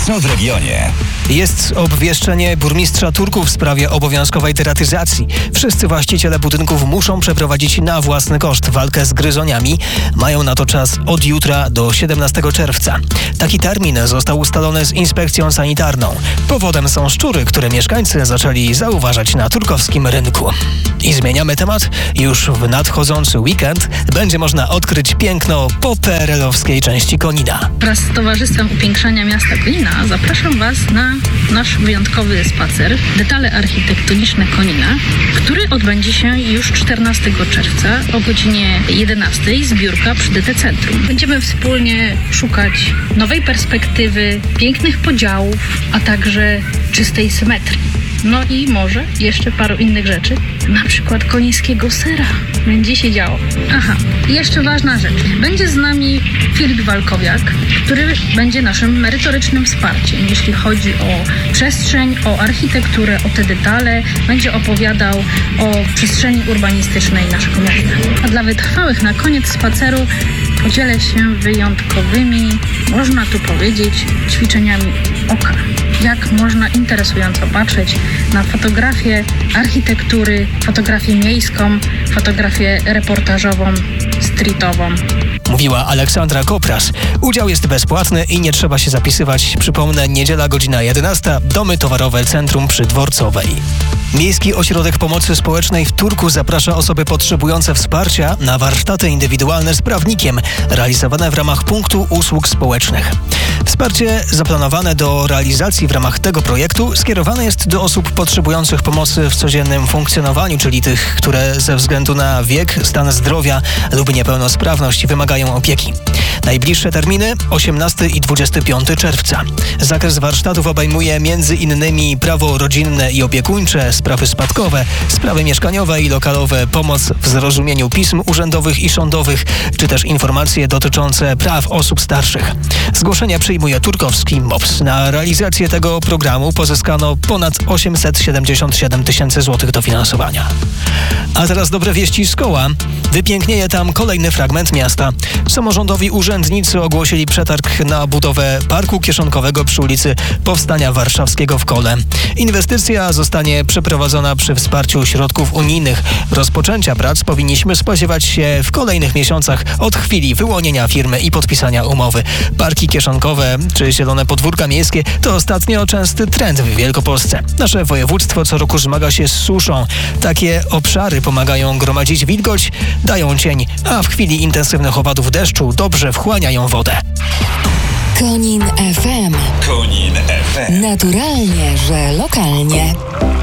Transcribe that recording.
Co w regionie? Jest obwieszczenie burmistrza Turku w sprawie obowiązkowej deratyzacji. Wszyscy właściciele budynków muszą przeprowadzić na własny koszt walkę z gryzoniami. Mają na to czas od jutra do 17 czerwca. Taki termin został ustalony z inspekcją sanitarną. Powodem są szczury, które mieszkańcy zaczęli zauważać na turkowskim rynku. I zmieniamy temat. Już w nadchodzący weekend będzie można odkryć piękno po PRL-owskiej części Konina. Wraz z Towarzystwem Upiększania Miasta Konina zapraszam Was na nasz wyjątkowy spacer Detale architektoniczne Konina, który odbędzie się już 14 czerwca o godzinie 11:00, zbiórka przy DT Centrum. Będziemy wspólnie szukać nowej perspektywy, pięknych podziałów, a także czystej symetrii. No i może jeszcze paru innych rzeczy, na przykład konińskiego sera. Będzie się działo. Aha, i jeszcze ważna rzecz. Będzie z nami Filip Walkowiak, który będzie naszym merytorycznym wsparciem, jeśli chodzi o przestrzeń, o architekturę, o te detale. Będzie opowiadał o przestrzeni urbanistycznej naszego miasta. A dla wytrwałych na koniec spaceru podzielę się wyjątkowymi, można tu powiedzieć, ćwiczeniami oka. Jak można interesująco patrzeć na fotografię architektury, fotografię miejską, fotografię reportażową, streetową. Mówiła Aleksandra Kopras. Udział jest bezpłatny i nie trzeba się zapisywać. Przypomnę, niedziela godzina 11, Domy Towarowe Centrum przy Dworcowej. Miejski Ośrodek Pomocy Społecznej w Turku zaprasza osoby potrzebujące wsparcia na warsztaty indywidualne z prawnikiem, realizowane w ramach punktu usług społecznych. Wsparcie zaplanowane do realizacji w ramach tego projektu skierowane jest do osób potrzebujących pomocy w codziennym funkcjonowaniu, czyli tych, które ze względu na wiek, stan zdrowia lub niepełnosprawność wymagają opieki. Najbliższe terminy 18 i 25 czerwca. Zakres warsztatów obejmuje m.in. prawo rodzinne i opiekuńcze, sprawy spadkowe, sprawy mieszkaniowe i lokalowe, pomoc w zrozumieniu pism urzędowych i sądowych, czy też informacje dotyczące praw osób starszych. Zgłoszenia przyjmuje turkowski MOPS. Na realizację tego programu pozyskano ponad 877 tysięcy złotych dofinansowania. A teraz dobre wieści z koła. Wypięknieje tam kolejny fragment miasta. Samorządowi urzędnicy ogłosili przetarg na budowę parku kieszonkowego przy ulicy Powstania Warszawskiego w Kole. Inwestycja zostanie przeprowadzona przy wsparciu środków unijnych. Rozpoczęcia prac powinniśmy spodziewać się w kolejnych miesiącach od chwili wyłonienia firmy i podpisania umowy. Parki kieszonkowe czy zielone podwórka miejskie to ostatnio częsty trend w Wielkopolsce. Nasze województwo co roku zmaga się z suszą. Takie obszary pomagają gromadzić wilgoć, dają cień, a w chwili intensywnych opadów deszczu dobrze wchłaniają wodę. Konin FM. Konin FM. Naturalnie, że lokalnie.